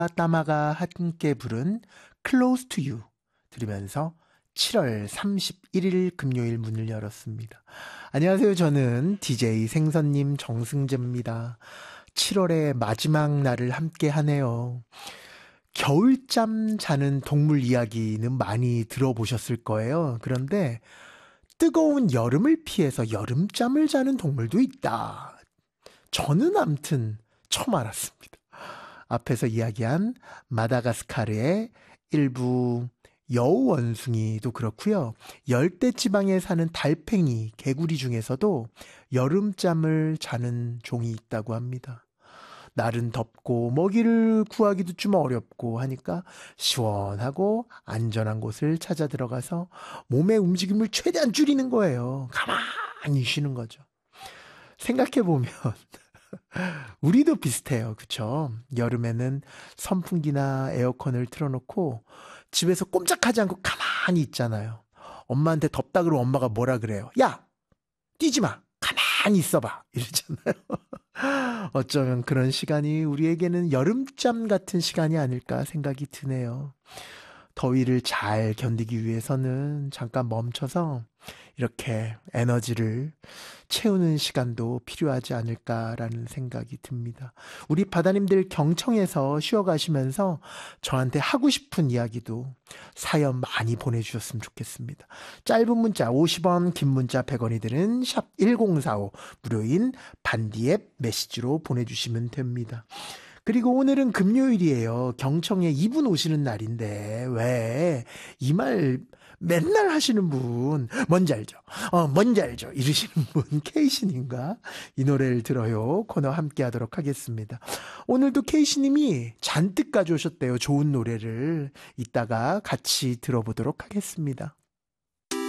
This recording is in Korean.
따마가 함께 부른 Close to You 들으면서 7월 31일 금요일 문을 열었습니다. 안녕하세요. 저는 DJ 생선님 정승재입니다. 7월의 마지막 날을 함께 하네요. 겨울잠 자는 동물 이야기는 많이 들어보셨을 거예요. 그런데 뜨거운 여름을 피해서 여름잠을 자는 동물도 있다. 저는 암튼 처음 알았습니다. 앞에서 이야기한 마다가스카르의 일부 여우원숭이도 그렇고요. 열대지방에 사는 달팽이, 개구리 중에서도 여름잠을 자는 종이 있다고 합니다. 날은 덥고 먹이를 구하기도 좀 어렵고 하니까 시원하고 안전한 곳을 찾아 들어가서 몸의 움직임을 최대한 줄이는 거예요. 가만히 쉬는 거죠. 생각해보면 우리도 비슷해요. 그쵸? 여름에는 선풍기나 에어컨을 틀어놓고 집에서 꼼짝하지 않고 가만히 있잖아요. 엄마한테 덥다 그러면 엄마가 뭐라 그래요? 야! 뛰지 마! 가만히 있어봐! 이러잖아요. 어쩌면 그런 시간이 우리에게는 여름잠 같은 시간이 아닐까 생각이 드네요. 더위를 잘 견디기 위해서는 잠깐 멈춰서 이렇게 에너지를 채우는 시간도 필요하지 않을까라는 생각이 듭니다. 우리 바다님들 경청해서 쉬어가시면서 저한테 하고 싶은 이야기도 사연 많이 보내주셨으면 좋겠습니다. 짧은 문자 50원, 긴 문자 100원이 드는 샵 1045 무료인 반디 앱 메시지로 보내주시면 됩니다. 그리고 오늘은 금요일이에요. 경청에 이분 오시는 날인데 왜 이 말 맨날 하시는 분 뭔지 알죠? 뭔지 알죠? 이러시는 분 케이씨님과 이 노래를 들어요 코너 함께 하도록 하겠습니다. 오늘도 케이씨님이 잔뜩 가져오셨대요. 좋은 노래를 이따가 같이 들어보도록 하겠습니다.